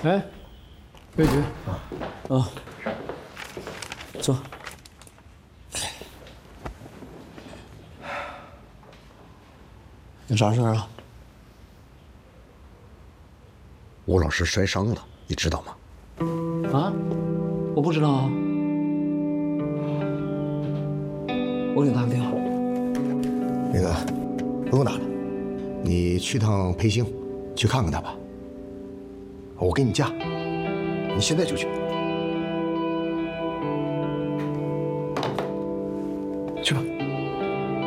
哎，魏局， 啊，坐。有啥事儿啊？ 吴老师摔伤了，你知道吗？ 啊，我不知道啊。我给你打个电话。 那个，不用打了，你去趟培兴，去看看他吧。我给你假，你现在就去。去吧。